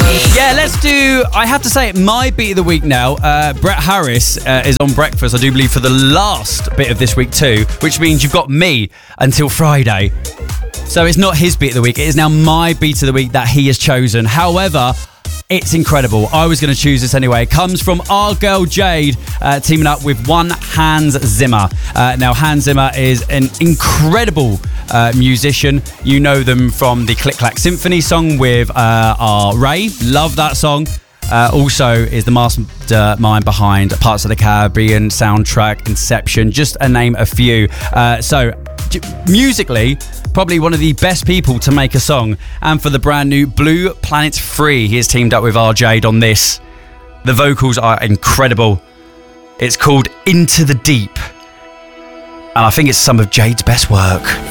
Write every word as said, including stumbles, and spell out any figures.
Yeah, let's do, I have to say it, my beat of the week now. Uh, Brett Harris uh, is on breakfast, I do believe, for the last bit of this week too, which means you've got me until Friday. So it's not his beat of the week, it is now my beat of the week that he has chosen. However, it's incredible. I was going to choose this anyway. It comes from our girl Jade, uh, teaming up with one Hans Zimmer. Uh, now, Hans Zimmer is an incredible uh, musician. You know them from the Click Clack Symphony song with uh, our Ray. Love that song. Uh, also is the mastermind behind Parts of the Caribbean soundtrack, Inception, just to name a few. Uh, so, j- musically, probably one of the best people to make a song. And for the brand new Blue Planet three, he has teamed up with R. Jade on this. The vocals are incredible. It's called Into the Deep. And I think it's some of Jade's best work.